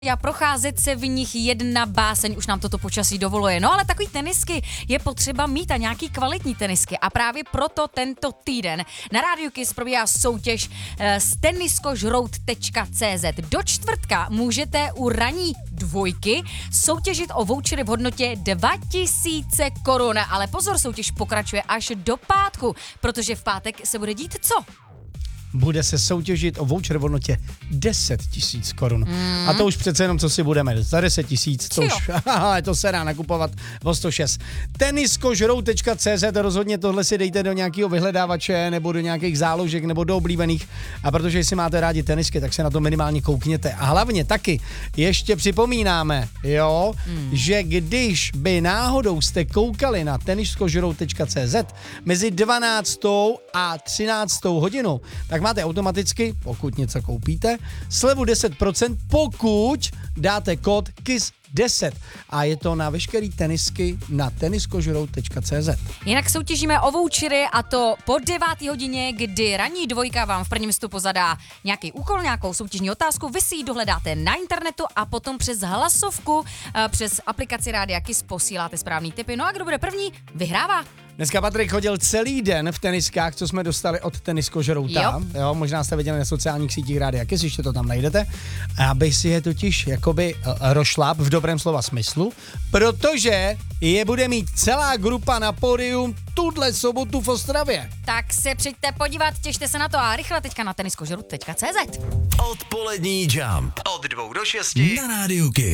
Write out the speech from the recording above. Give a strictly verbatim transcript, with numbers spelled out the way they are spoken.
a procházet se v nich jedna báseň, už nám toto počasí dovoluje. No ale takový tenisky je potřeba mít a nějaký kvalitní tenisky a právě proto tento týden na Rádiu Kiss probíhá soutěž z teniskožrout tečka cé zet. Do čtvrtka můžete u ranní dvojky soutěžit o vouchery v hodnotě dva tisíce korun, ale pozor, soutěž pokračuje až do pátku, protože v pátek se bude dít co? Bude se soutěžit o voucher v hodnotě deset tisíc korun. Mm. A to už přece jenom, co si budeme. Za deset tisíc, to už, ale to se dá nakupovat o sto šest. teniskožrout tečka cé zet, rozhodně tohle si dejte do nějakého vyhledávače, nebo do nějakých záložek, nebo do oblíbených. A protože jestli máte rádi tenisky, tak se na to minimálně koukněte. A hlavně taky ještě připomínáme, jo, mm. že když by náhodou jste koukali na teniskožrout tečka cé zet mezi dvanáctou a třináctou hodinou, tak máte automaticky, pokud něco koupíte, slevu deset procent, pokud dáte kód kiss deset. A je to na veškerý tenisky na teniskožrout tečka cé zet. Jinak soutěžíme o vouchery a to po deváté hodině, kdy ranní dvojka vám v prvním vstupu zadá nějaký úkol, nějakou soutěžní otázku, vy si ji dohledáte na internetu a potom přes hlasovku, přes aplikaci Rádia Kiss posíláte správný tipy. No a kdo bude první, vyhrává. Dneska Patrik chodil celý den v teniskách, co jsme dostali od teniskožrouta. Jo. jo. Možná jste viděli na sociálních sítích Rádia Kiss, ještě to tam najdete. Aby si je totiž jakoby rošláp v dobrém slova smyslu, protože je bude mít celá grupa na pódium tuhle sobotu v Ostravě. Tak se přijďte podívat, těšte se na to a rychle teďka na teniskožrout tečka cé zet. Odpolední Jump od dvou do šesti na Rádiu Kiss.